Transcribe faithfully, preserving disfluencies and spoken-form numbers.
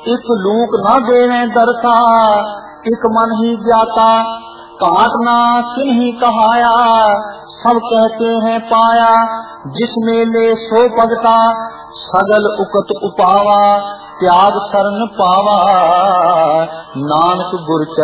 इक लूक न देवे दरसा, इक मन ही ज्ञाता, काट ना किन्हीं कहाया, सब कहते हैं पाया, जिसमें ले सो भगता, सगल उकत उपावा, त्याग शरण पावा, नानक गुर चरण